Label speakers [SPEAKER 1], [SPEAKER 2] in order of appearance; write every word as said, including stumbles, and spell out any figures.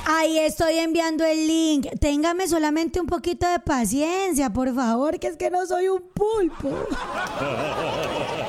[SPEAKER 1] Ahí estoy enviando el link. Téngame solamente un poquito de paciencia, por favor, que es que no soy un pulpo.